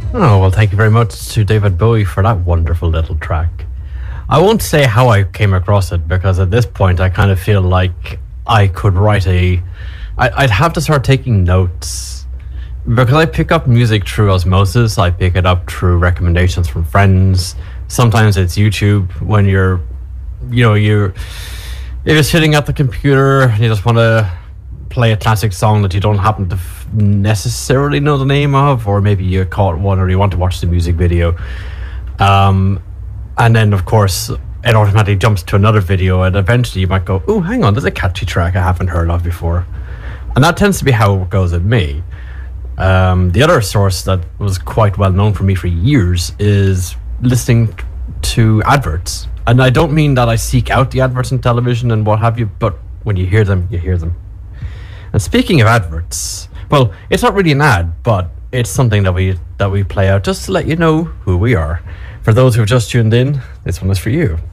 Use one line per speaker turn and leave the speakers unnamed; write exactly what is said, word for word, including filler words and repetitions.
Oh, well, thank you very much to David Bowie for that wonderful little track. I won't say how I came across it, because at this point I kind of feel like I could write a... I, I'd have to start taking notes, because I pick up music through osmosis. I pick it up through recommendations from friends. Sometimes it's YouTube when you're, you know, you're, if you're sitting at the computer and you just want to play a classic song that you don't happen to f- necessarily know the name of, or maybe you caught one or you want to watch the music video. Um, and then, of course, it automatically jumps to another video, and eventually you might go, oh, hang on, there's a catchy track I haven't heard of before. And that tends to be how it goes with me. Um, the other source that was quite well known for me for years is listening to adverts. And I don't mean that I seek out the adverts on television and what have you, but when you hear them, you hear them. And speaking of adverts, well, it's not really an ad, but it's something that we that we play out just to let you know who we are. For those who have just tuned in, this one is for you.